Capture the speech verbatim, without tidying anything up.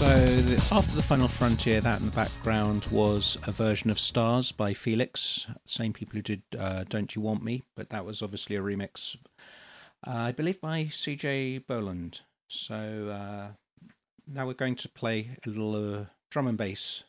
the, after the Final Frontier, that in the background was a version of Stars by Felix, same people who did uh, Don't You Want Me, but that was obviously a remix, uh, I believe by C J Boland. So uh, now we're going to play a little uh, drum and bass